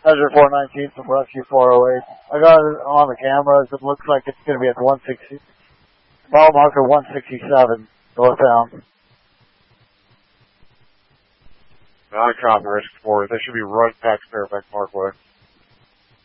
Measure 419 from Rescue 408. I got it on the cameras. It looks like it's going to be at 160. Mile marker 167 northbound. I copy Risk 4. They should be right past Fairfax Parkway.